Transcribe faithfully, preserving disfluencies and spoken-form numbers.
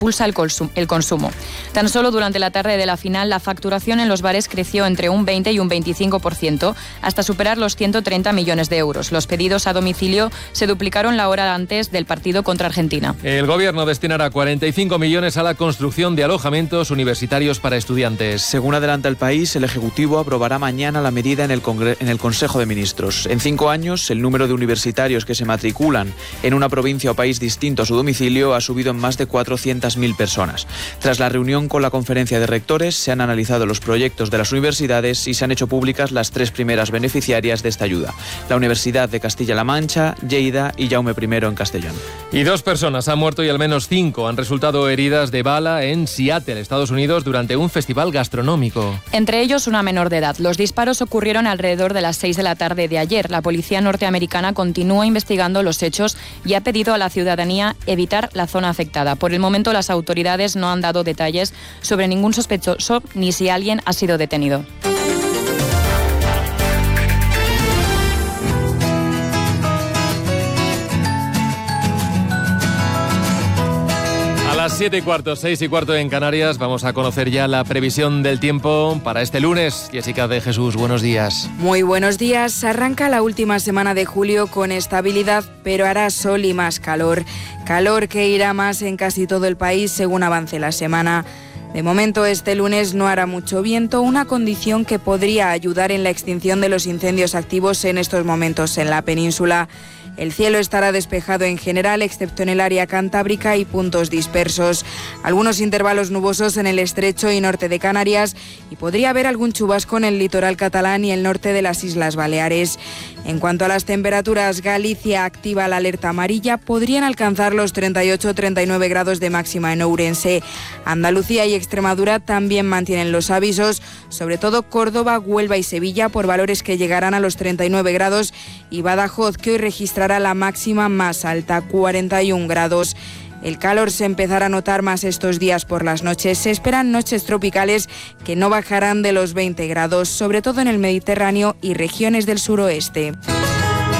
impulsa el, consum- el consumo. Tan solo durante la tarde de la final, la facturación en los bares creció entre un veinte y un veinticinco por ciento, hasta superar los ciento treinta millones de euros. Los pedidos a domicilio se duplicaron la hora antes del partido contra Argentina. El Gobierno destinará cuarenta y cinco millones a la construcción de alojamientos universitarios para estudiantes. Según adelanta el País, el Ejecutivo aprobará mañana la medida en el, Congre- en el Consejo de Ministros. En cinco años, el número de universitarios que se matriculan en una provincia o país distinto a su domicilio ha subido en más de cuatrocientas mil personas. Tras la reunión con la Conferencia de Rectores, se han analizado los proyectos de las universidades y se han hecho públicas las tres primeras beneficiarias de esta ayuda: la Universidad de Castilla-La Mancha, Lleida y Jaume primero en Castellón. Y dos personas han muerto y al menos cinco han resultado heridas de bala en Seattle, Estados Unidos, durante un festival gastronómico. Entre ellos una menor de edad. Los disparos ocurrieron alrededor de las seis de la tarde de ayer. La policía norteamericana continúa investigando los hechos y ha pedido a la ciudadanía evitar la zona afectada. Por el momento, las autoridades no han dado detalles sobre ningún sospechoso ni si alguien ha sido detenido. A las siete y cuarto, seis y cuarto en Canarias, vamos a conocer ya la previsión del tiempo para este lunes. Jessica de Jesús, buenos días. Muy buenos días. Arranca la última semana de julio con estabilidad, pero hará sol y más calor. Calor que irá más en casi todo el país según avance la semana. De momento, este lunes no hará mucho viento, una condición que podría ayudar en la extinción de los incendios activos en estos momentos en la península. El cielo estará despejado en general, excepto en el área cantábrica y puntos dispersos. Algunos intervalos nubosos en el estrecho y norte de Canarias y podría haber algún chubasco en el litoral catalán y el norte de las Islas Baleares. En cuanto a las temperaturas, Galicia activa la alerta amarilla, podrían alcanzar los treinta y ocho a treinta y nueve grados de máxima en Ourense. Andalucía y Extremadura también mantienen los avisos, sobre todo Córdoba, Huelva y Sevilla, por valores que llegarán a los treinta y nueve grados, y Badajoz, que hoy registrará la máxima más alta, cuarenta y un grados. El calor se empezará a notar más estos días por las noches. Se esperan noches tropicales que no bajarán de los veinte grados, sobre todo en el Mediterráneo y regiones del suroeste.